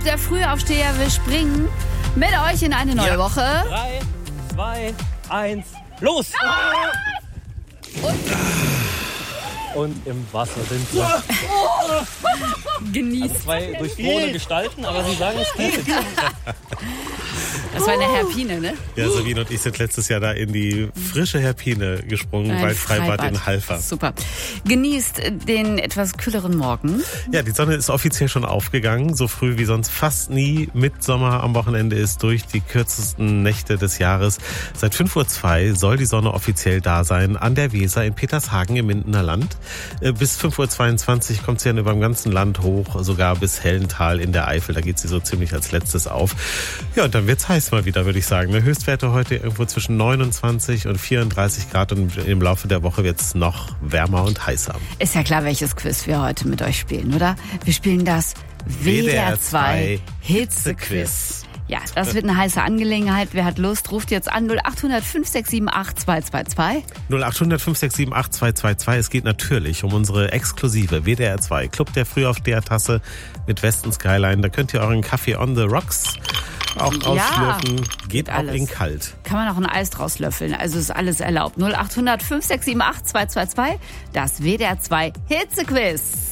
Der Frühaufsteher will springen mit euch in eine neue Woche. 3, 2, 1, los! Und im Wasser sind wir. Genießt. Also 2 durchfrorene Gestalten, aber sie sagen, es geht. Das war eine Herpine, ne? Ja, Sabine und ich sind letztes Jahr da in die frische Herpine gesprungen, Ein bei Freibad in Halver. Super. Genießt den etwas kühleren Morgen. Ja, die Sonne ist offiziell schon aufgegangen, so früh wie sonst fast nie. Mitsommer am Wochenende ist durch, die kürzesten Nächte des Jahres. Seit 5:02 Uhr soll die Sonne offiziell da sein, an der Weser in Petershagen im Mindener Land. Bis 5:22 Uhr kommt sie dann über dem ganzen Land hoch, sogar bis Hellental in der Eifel. Da geht sie so ziemlich als letztes auf. Ja, und dann wird's heiß mal wieder, würde ich sagen. Höchstwerte heute irgendwo zwischen 29 und 34 Grad und im Laufe der Woche wird's noch wärmer und heißer. Ist ja klar, welches Quiz wir heute mit euch spielen, oder? Wir spielen das WDR 2 Hitzequiz. Ja, das wird eine heiße Angelegenheit. Wer hat Lust, ruft jetzt an 0800 567 8222. 0800 567 8222. Es geht natürlich um unsere exklusive WDR 2 Club der Frühaufsteher-Tasse mit Westen Skyline. Da könnt ihr euren Kaffee on the rocks auch auslöffeln. Geht auch alles. in kalt. Kann man auch ein Eis draus löffeln. Also ist alles erlaubt. 0800 567 8222. Das WDR 2 Hitzequiz.